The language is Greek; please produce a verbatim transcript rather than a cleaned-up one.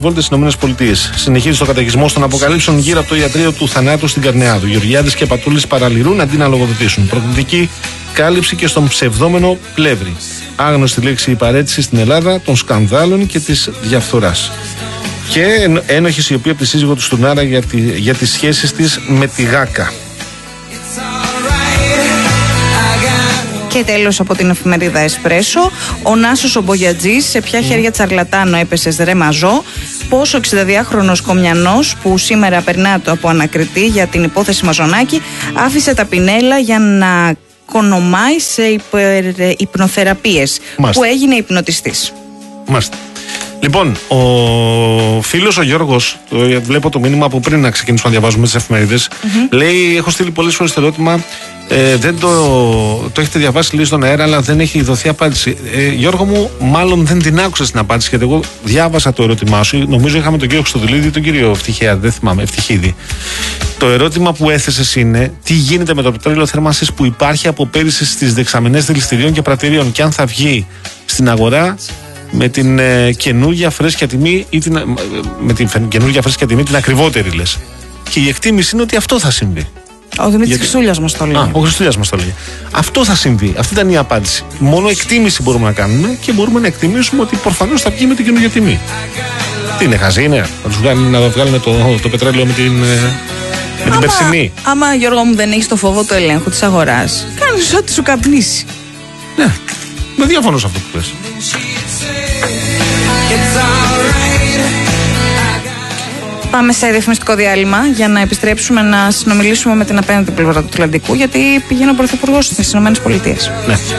Βόλτε στι ΗΠΑ. Συνεχίζει ο καταιγισμό των αποκαλύψεων γύρω από το ιατρείο του θανάτου στην Καρνεάδου. Γεωργιάδες και Πατούλης παραλυρούν αντί να λογοδοτήσουν. Προκλητική κάλυψη και στον ψευδόμενο Πλεύρη. Άγνωστη λέξη η παρέτηση στην Ελλάδα των σκανδάλων και της διαφθοράς. Και ένοχη σιωπή από τη σύζυγο του Στουρνάρα για, τη, για τις σχέσεις της με τη Γάκα. Και τέλος από την εφημερίδα Εσπρέσο, ο Νάσος ο Μπογιατζής, σε ποια χέρια τσαρλατάνο έπεσες ρε μαζό, πως ο εξηδεδυάχρονος Κομιανός που σήμερα περνά το από ανακριτή για την υπόθεση Μαζονάκη άφησε τα πινέλα για να κονομάει σε υπερ, υπνοθεραπείες. Μάστε. Που έγινε υπνοτιστής. Μάστε. Λοιπόν, ο φίλος ο Γιώργος, το, βλέπω το μήνυμα από πριν να ξεκινήσουμε να διαβάζουμε τις εφημερίδες, mm-hmm. λέει: έχω στείλει πολλές φορές το ερώτημα, ε, δεν το, το έχετε διαβάσει λίγο στον αέρα, αλλά δεν έχει δοθεί απάντηση. Ε, Γιώργο μου, μάλλον δεν την άκουσα στην απάντηση, γιατί εγώ διάβασα το ερώτημά σου. Νομίζω είχαμε τον κύριο Χρυστοδουλίδη ή τον κύριο Ευτυχία, δεν θυμάμαι, Ευτυχίδη. Το ερώτημα που έθεσες είναι τι γίνεται με το πετρέλαιο θέρμανσης που υπάρχει από πέρυσι στις δεξαμενές δηληστηρίων και πρατηρίων και αν θα βγει στην αγορά με την ε, καινούργια φρέσκια τιμή ή την, ε, με την καινούργια φρέσκια τιμή την ακριβότερη λες. Και η εκτίμηση είναι ότι αυτό θα συμβεί. Ο Δημήτρης Γιατί... Χριστούλιας μας το λέει. Α, ο Χριστούλιας μας το λέει. Αυτό θα συμβεί. Αυτή ήταν η απάντηση. Μόνο εκτίμηση μπορούμε να κάνουμε και μπορούμε να εκτιμήσουμε ότι προφανώς θα βγει με την καινούργια τιμή. Τι είναι, χαζή είναι, να τους βγάλουν, να βγάλουμε το, το πετρέλαιο με την, με την άμα, περσινή. Άμα, Γιώργο μου, δεν έχεις το φόβο του ελέγχου της αγοράς, κάνεις ό,τι σου καπνίσει. Ναι, με διαφωνώ σε αυτό που πες. Πάμε σε διαφημιστικό διάλειμμα για να επιστρέψουμε να συνομιλήσουμε με την απέναντι πλευρά του Ατλαντικού, γιατί πηγαίνει ο Πρωθυπουργός στις ΗΠΑ. Ναι.